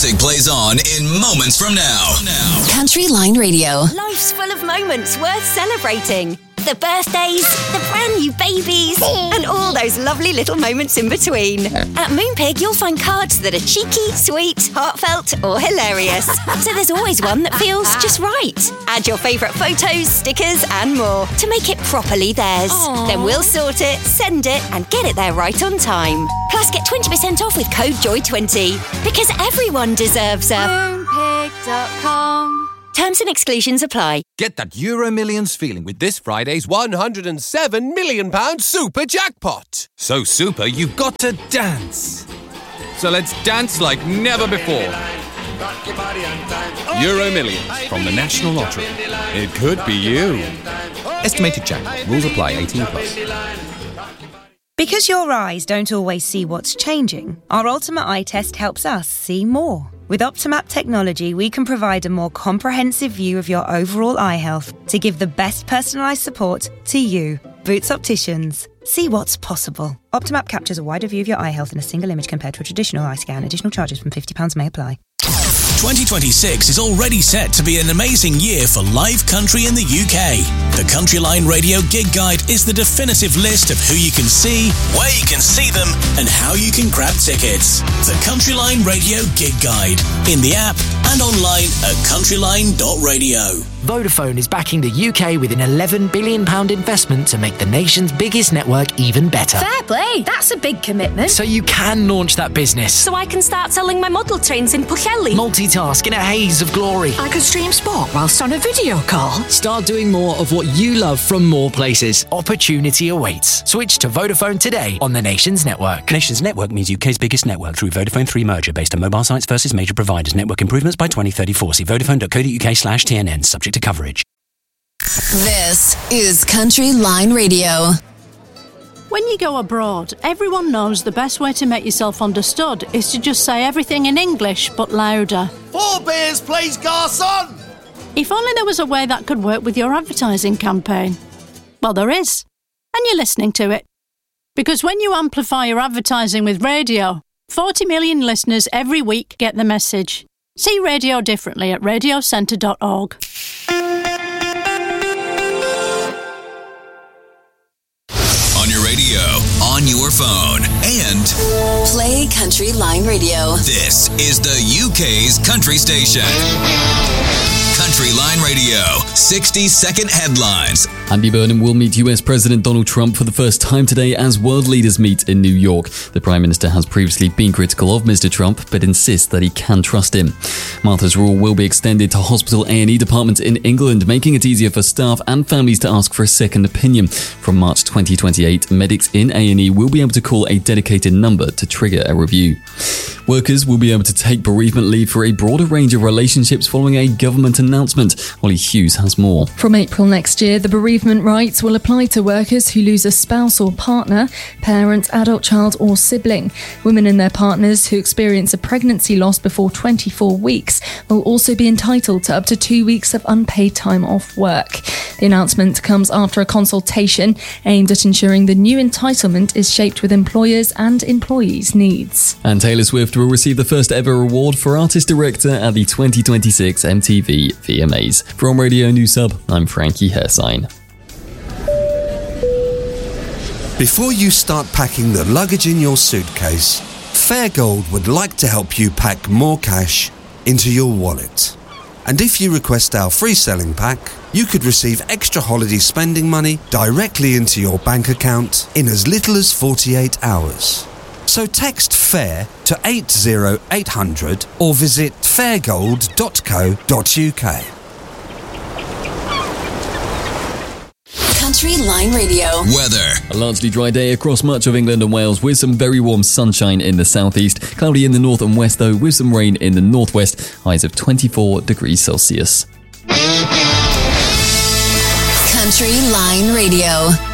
music plays on in moments from now. Country Line Radio. Life's full of moments worth celebrating. The birthdays, the brand new babies, and all those lovely little moments in between. At Moonpig, you'll find cards that are cheeky, sweet, heartfelt, or hilarious. So there's always one that feels just right. Add your favourite photos, stickers, and more to make it properly theirs. Aww. Then we'll sort it, send it, and get it there right on time. Plus, get 20% off with code JOY20. Because everyone deserves a Moonpig.com. Terms and exclusions apply. Get that Euro Millions feeling with this Friday's £107 million super jackpot. So super, you've got to dance. So let's dance like never before. Euro Millions from the National Lottery. It could be you. Estimated jackpot. Rules apply. 18+. Because your eyes don't always see what's changing, our Ultimate Eye Test helps us see more. With Optimap technology, we can provide a more comprehensive view of your overall eye health to give the best personalised support to you. Boots Opticians. See what's possible. Optimap captures a wider view of your eye health in a single image compared to a traditional eye scan. Additional charges from £50 may apply. 2026 is already set to be an amazing year for live country in the UK. The Country Line Radio Gig Guide is the definitive list of who you can see, where you can see them, and how you can grab tickets. The Country Line Radio Gig Guide, in the app and online at countryline.radio. Vodafone is backing the UK with an £11 billion investment to make the nation's biggest network even better. Fair play. That's a big commitment. So you can launch that business. So I can start selling my model trains in Pwllheli. Multitask in a haze of glory. I could stream sport whilst on a video call. Start doing more of what you love from more places. Opportunity awaits. Switch to Vodafone today on the Nation's network. Nation's network means UK's biggest network through Vodafone 3 merger based on mobile sites versus major providers. Network improvements by 2034. See vodafone.co.uk/TNN. Subject to coverage. This is Country Line Radio. When you go abroad, everyone knows the best way to make yourself understood is to just say everything in English, but louder. 4 beers, please, garçon! If only there was a way that could work with your advertising campaign. Well, there is. And you're listening to it. Because when you amplify your advertising with radio, 40 million listeners every week get the message. See radio differently at radiocentre.org. On your radio, on your phone, and Play Country Line Radio. this is the UK's country station. Country Line Radio, 60-second headlines. Andy Burnham will meet US President Donald Trump for the first time today as world leaders meet in New York. The Prime Minister has previously been critical of Mr. Trump, but insists that he can trust him. Martha's Rule will be extended to hospital A&E departments in England, making it easier for staff and families to ask for a second opinion. From March 2028, medics in A&E will be able to call a dedicated number to trigger a review. Workers will be able to take bereavement leave for a broader range of relationships following a government announcement. Holly Hughes has more. From April next year, the bereavement rights will apply to workers who lose a spouse or partner, parent, adult child or sibling. Women and their partners who experience a pregnancy loss before 24 weeks will also be entitled to up to 2 weeks of unpaid time off work. The announcement comes after a consultation aimed at ensuring the new entitlement is shaped with employers' and employees' needs. And Taylor Swift will receive the first ever award for Artist Director at the 2026 MTV VMAs. From Radio News Hub, I'm Frankie Hersign. Before you start packing the luggage in your suitcase, Fairgold would like to help you pack more cash into your wallet. And if you request our free selling pack, you could receive extra holiday spending money directly into your bank account in as little as 48 hours. So text FAIR to 80800 or visit fairgold.co.uk. Country Line Radio. Weather. A largely dry day across much of England and Wales with some very warm sunshine in the southeast. Cloudy in the north and west though, with some rain in the northwest. Highs of 24 degrees Celsius. Country Line Radio.